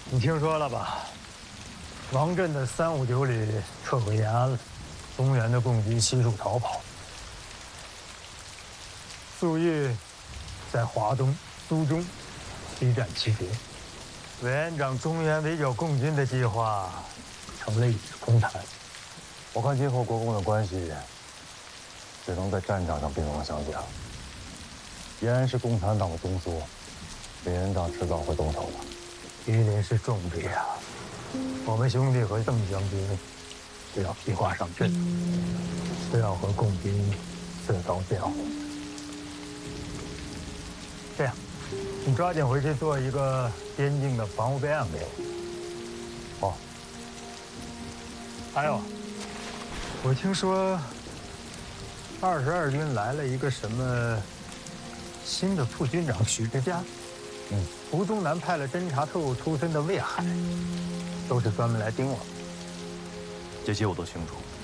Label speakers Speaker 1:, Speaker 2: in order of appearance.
Speaker 1: 你听说了吧？王震的359旅撤回延安了，中原的共军悉数逃跑。粟裕在华东、苏中激战七绝，委员长中原围剿共军的计划成了一纸空谈。
Speaker 2: 我看今后国共的关系只能在战场上兵戎相见了。延安是共产党的东缩，委员长迟早会动手的。
Speaker 1: 榆林是重地啊，我们兄弟和邓将军是要披挂上阵，是要和共军刺刀见红。这样，你抓紧回去做一个边境的防务备案给我。
Speaker 2: 好。
Speaker 1: 还有，我听说22军来了一个什么新的副军长许志佳。胡宗南派了侦察特务出身的魏海，都是专门来盯我。
Speaker 3: 这些我都清楚。